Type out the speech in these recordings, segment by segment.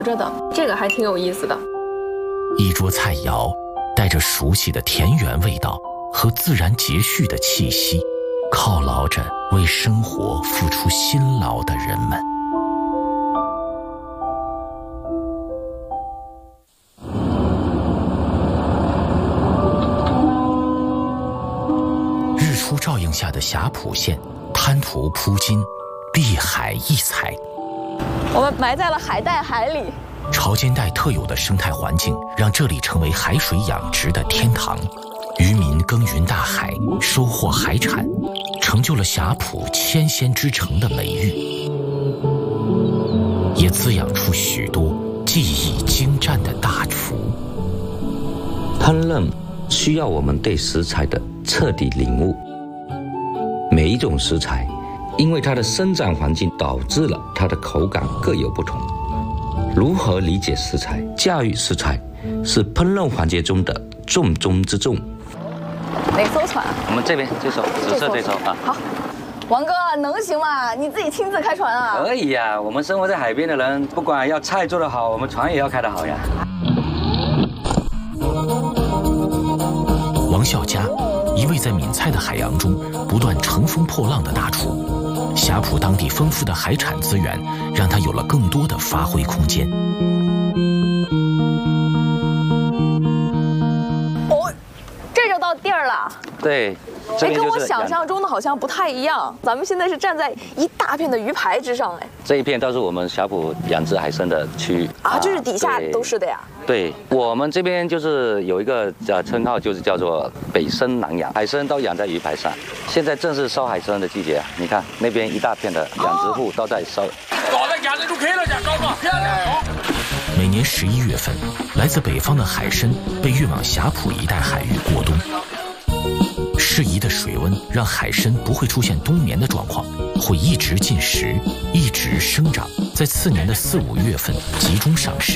着的，这个还挺有意思的。 一桌菜肴，带着熟悉的田园味道和自然节序的气息，犒劳着为生活付出辛劳的人们。日出照映下的霞浦县，滩涂铺金，碧海异彩。 我们埋在了海带海里。 潮间带特有的生态环境，让这里成为海水养殖的天堂。渔民耕耘大海，收获海产，成就了霞浦千仙之城的美誉，也滋养出许多技艺精湛的大厨。 烹饪需要我们对食材的彻底领悟。每一种食材，因为它的生长环境导致了它的口感各有不同。如何理解食材、驾驭食材，是烹饪环节中的重中之重。 哪艘船？ 我们这边这艘紫色这艘啊。 好，王哥能行吗？你自己亲自开船啊？ 可以呀，我们生活在海边的人，不管要菜做得好，我们船也要开得好呀。 王孝嘉，一位在闽菜的海洋中不断乘风破浪的大厨。霞浦当地丰富的海产资源，让他有了更多的发挥空间。 哦，这就到地儿了。 对， 哎，跟我想象中的好像不太一样。咱们现在是站在一大片的鱼排之上，哎。 这一片都是我们霞浦养殖海参的区域啊，就是底下都是的呀。 对，我们这边就是有一个称号，就是叫做北生南养，海参都养在鱼排上。现在正是烧海参的季节啊，你看那边一大片的养殖户都在烧。 每年11月份，来自北方的海参被运往霞浦一带海域过冬。适宜的水温让海参不会出现冬眠的状况，会一直进食，一直生长，在次年的4、5月份集中上市。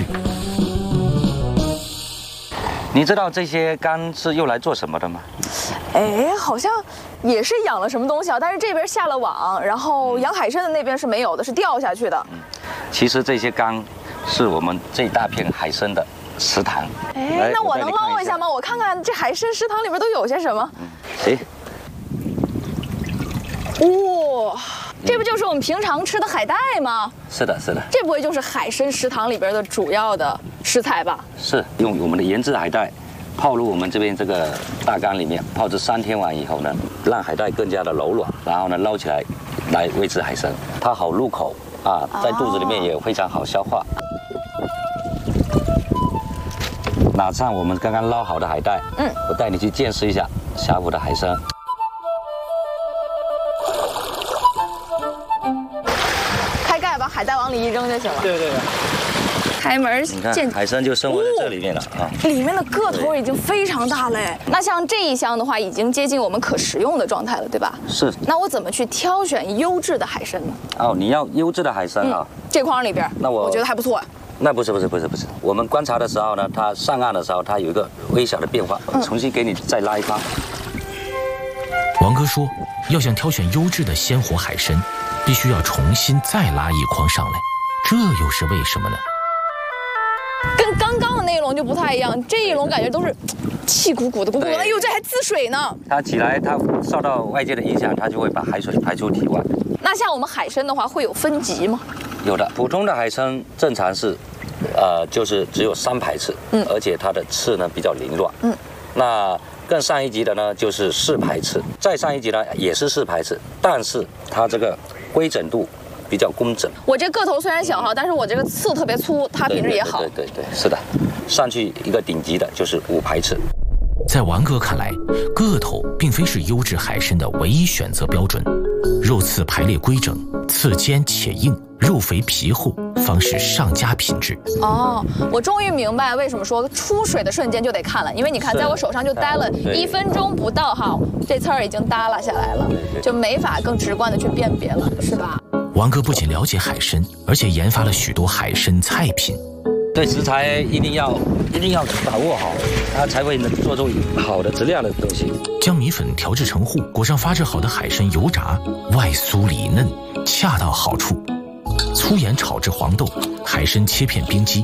你知道这些缸是用来做什么的吗？ 哎，好像也是养了什么东西啊，但是这边下了网，然后养海参的那边是没有的，是掉下去的。 其实这些缸是我们这大片海参的食堂。 哎，那我能捞一下吗？我看看这海参食堂里边都有些什么。 行。 哇，这不就是我们平常吃的海带吗？ 是的，是的。 这不会就是海参食堂里边的主要的食材吧？是， 用我们的盐制海带泡入我们这边这个大缸里面，泡至3天完以后呢，让海带更加的柔软，然后呢捞起来喂食海参，它好入口啊，在肚子里面也非常好消化。拿上我们刚刚捞好的海带，我带你去见识一下霞浦的海参。 开盖把海带往里一扔就行了。 对对对。 开门见海参就生活在这里面了啊。 里面的个头已经非常大了哎。那像这一箱的话，已经接近我们可食用的状态了，对吧？是。那我怎么去挑选优质的海参呢？哦，你要优质的海参啊。这筐里边，那我觉得还不错。那不是，我们观察的时候呢，它上岸的时候，它有一个微小的变化，重新给你再拉一筐。 王哥说，要想挑选优质的鲜活海参，必须要重新再拉一筐上来，这又是为什么呢？跟刚刚的那一笼就不太一样，这一笼感觉都是气鼓鼓的，鼓鼓的，哎呦，这还滋水呢。 它起来，它受到外界的影响，它就会把海水排出体外。 那像我们海参的话，会有分级吗？有的， 普通的海参正常是，就是只有3排翅，而且它的翅呢比较凌乱，那更上一级的呢就是4排翅，再上一级呢也是4排翅，但是它这个规整度比较工整。 我这个头虽然小哈，但是我这个刺特别粗，它品质也好。 对，是的，上去一个顶级的就是5排翅。 在王哥看来，个头并非是优质海参的唯一选择标准，肉刺排列规整，刺尖且硬，肉肥皮厚，方是上佳品质。哦， 我终于明白为什么说出水的瞬间就得看了，因为你看，在我手上就待了1分钟不到哈，这刺儿已经耷拉下来了，就没法更直观的去辨别了，是吧？ 王哥不仅了解海参，而且研发了许多海参菜品。 对食材一定要把握好，它才会能做出好的质量的东西。 将米粉调制成糊，裹上发制好的海参油炸，外酥里嫩，恰到好处。 粗盐炒制黄豆，海参切片冰鸡，